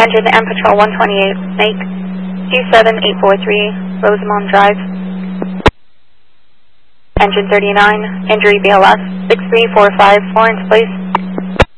Engine M Patrol 128, make 27843, Rosamond Drive. Engine 39, injury BLS 6345, Florence Place.